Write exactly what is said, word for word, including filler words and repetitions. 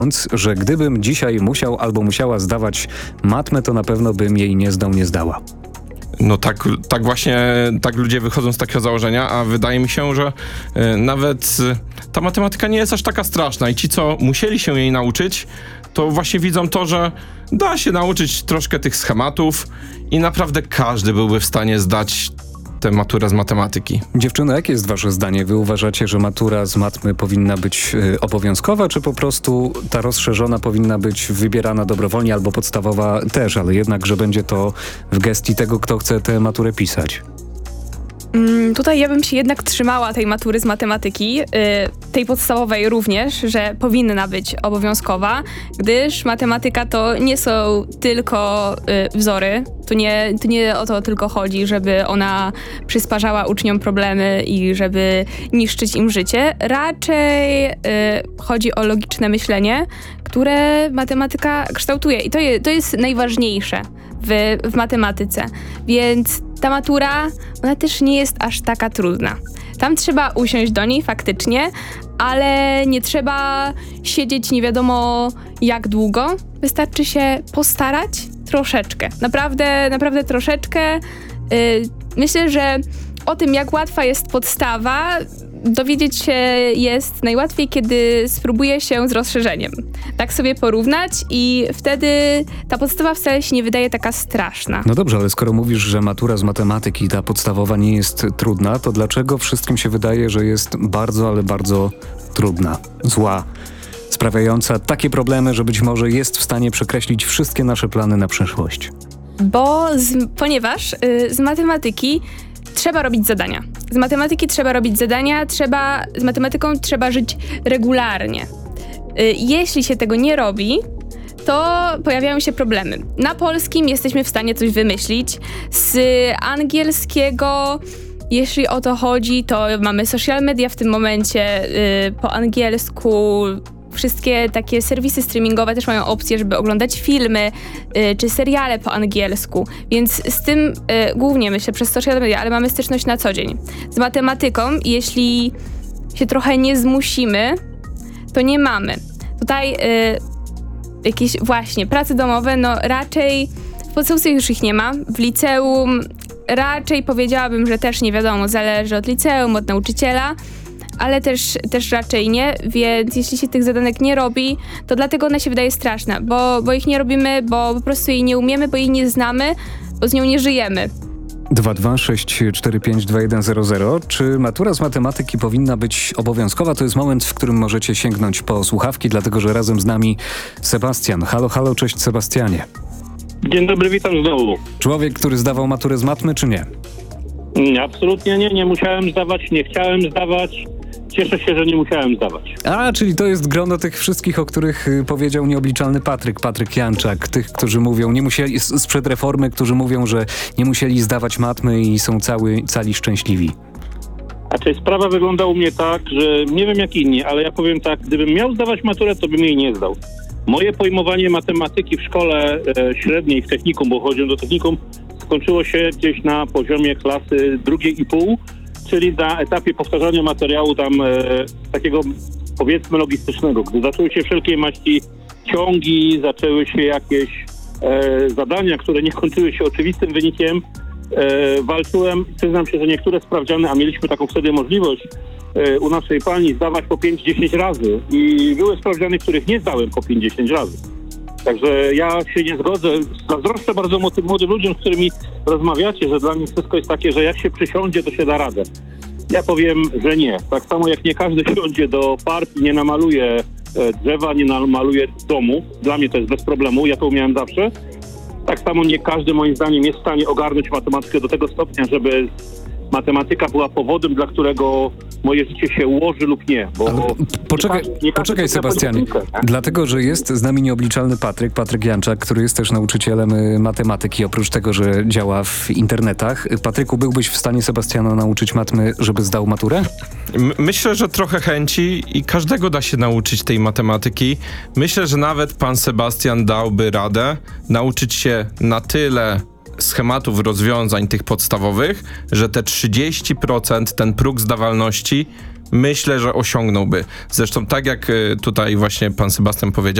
że gdybym dzisiaj musiał albo musiała zdawać matmę, to na pewno bym jej nie zdał, nie zdała. No tak, tak właśnie, tak ludzie wychodzą z takiego założenia, a wydaje mi się, że y, nawet y, ta matematyka nie jest aż taka straszna i ci, co musieli się jej nauczyć, to właśnie widzą to, że da się nauczyć troszkę tych schematów i naprawdę każdy byłby w stanie zdać tę maturę z matematyki. Dziewczyny, jakie jest wasze zdanie? Wy uważacie, że matura z matmy powinna być y, obowiązkowa, czy po prostu ta rozszerzona powinna być wybierana dobrowolnie, albo podstawowa też, ale jednak, że będzie to w gestii tego, kto chce tę maturę pisać? Mm, tutaj ja bym się jednak trzymała tej matury z matematyki, y, tej podstawowej również, że powinna być obowiązkowa, gdyż matematyka to nie są tylko y, wzory, tu nie, tu nie o to tylko chodzi, żeby ona przysparzała uczniom problemy i żeby niszczyć im życie. Raczej y, chodzi o logiczne myślenie, które matematyka kształtuje i to, je, to jest najważniejsze w, w matematyce, więc ta matura, ona też nie jest aż taka trudna. Tam trzeba usiąść do niej faktycznie, ale nie trzeba siedzieć nie wiadomo jak długo. Wystarczy się postarać troszeczkę. Naprawdę, naprawdę troszeczkę. Yy, myślę, że o tym, jak łatwa jest podstawa, dowiedzieć się jest najłatwiej, kiedy spróbuje się z rozszerzeniem. Tak sobie porównać i wtedy ta podstawa wcale się nie wydaje taka straszna. No dobrze, ale skoro mówisz, że matura z matematyki, ta podstawowa nie jest trudna, to dlaczego wszystkim się wydaje, że jest bardzo, ale bardzo trudna, zła, sprawiająca takie problemy, że być może jest w stanie przekreślić wszystkie nasze plany na przyszłość? Bo z, ponieważ y, z matematyki trzeba robić zadania. Z matematyki trzeba robić zadania, trzeba, z matematyką trzeba żyć regularnie. Y, jeśli się tego nie robi, to pojawiają się problemy. Na polskim jesteśmy w stanie coś wymyślić. Z angielskiego, jeśli o to chodzi, to mamy social media w tym momencie y, po angielsku. Wszystkie takie serwisy streamingowe też mają opcję, żeby oglądać filmy y, czy seriale po angielsku, więc z tym y, głównie myślę przez social media, ale mamy styczność na co dzień. Z matematyką, jeśli się trochę nie zmusimy, to nie mamy. Tutaj y, jakieś właśnie prace domowe, no raczej w podstawce już ich nie ma, w liceum raczej powiedziałabym, że też nie wiadomo, zależy od liceum, od nauczyciela, ale też, też raczej nie, więc jeśli się tych zadanek nie robi, to dlatego ona się wydaje straszna, bo, bo ich nie robimy, bo po prostu jej nie umiemy, bo jej nie znamy, bo z nią nie żyjemy. dwa dwa sześć cztery pięć dwa jeden zero zero. Czy matura z matematyki powinna być obowiązkowa? To jest moment, w którym możecie sięgnąć po słuchawki, dlatego że razem z nami Sebastian. Halo, halo, cześć Sebastianie. Dzień dobry, witam znowu. Człowiek, który zdawał maturę z matmy, czy nie? Nie, absolutnie nie, nie musiałem zdawać, nie chciałem zdawać. Cieszę się, że nie musiałem zdawać. A, czyli to jest grono tych wszystkich, o których y, powiedział nieobliczalny Patryk, Patryk Janczak. Tych, którzy mówią, nie musieli, sprzed reformy, którzy mówią, że nie musieli zdawać matmy i są cały, cali szczęśliwi. Znaczy, sprawa wygląda u mnie tak, że nie wiem jak inni, ale ja powiem tak, gdybym miał zdawać maturę, to bym jej nie zdał. Moje pojmowanie matematyki w szkole e, średniej, w technikum, bo chodziłem do technikum, skończyło się gdzieś na poziomie klasy drugiej i pół, czyli na etapie powtarzania materiału tam e, takiego, powiedzmy, logistycznego. Gdy zaczęły się wszelkie maści ciągi, zaczęły się jakieś e, zadania, które nie kończyły się oczywistym wynikiem, e, walczyłem, przyznam się, że niektóre sprawdziany, a mieliśmy taką wtedy możliwość e, u naszej pani zdawać po pięć dziesięć razy i były sprawdziany, których nie zdałem po pięć dziesięć razy. Także ja się nie zgodzę. Zazdroszczę bardzo młodym ludziom, z którymi rozmawiacie, że dla nich wszystko jest takie, że jak się przysiądzie, to się da radę. Ja powiem, że nie. Tak samo jak nie każdy siądzie do partii, nie namaluje drzewa, nie namaluje domu. Dla mnie to jest bez problemu, ja to umiałem zawsze. Tak samo nie każdy moim zdaniem jest w stanie ogarnąć matematykę do tego stopnia, żeby matematyka była powodem, dla którego moje życie się ułoży lub nie. Bo Ale poczekaj, nie, nie poczekaj Sebastianie, tak? Dlatego, że jest z nami nieobliczalny Patryk, Patryk Janczak, który jest też nauczycielem y, matematyki, oprócz tego, że działa w internetach. Patryku, byłbyś w stanie Sebastiana nauczyć matmy, żeby zdał maturę? M- myślę, że trochę chęci i każdego da się nauczyć tej matematyki. Myślę, że nawet pan Sebastian dałby radę nauczyć się na tyle schematów rozwiązań tych podstawowych, że te trzydzieści procent, ten próg zdawalności myślę, że osiągnąłby. Zresztą tak jak y, tutaj właśnie pan Sebastian powiedział,